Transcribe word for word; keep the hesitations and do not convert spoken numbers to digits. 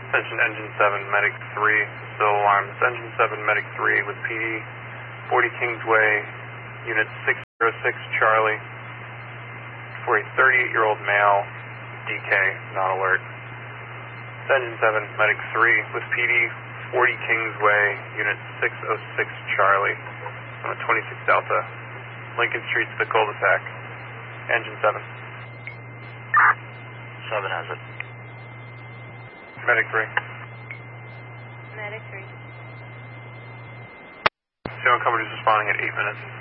Attention Engine seven, Medic three, still alarmed. It's Engine seven, Medic three with P D, forty Kingsway, Unit six oh six Charlie, for a thirty-eight-year-old male, D K, not alert. It's Engine seven, Medic three with P D, forty Kingsway, Unit six oh six Charlie, on a twenty-six Delta, Lincoln Street to the cul-de-sac. Engine seven. seven has it. Medic three. Medic three. Zero coverage is responding at eight minutes.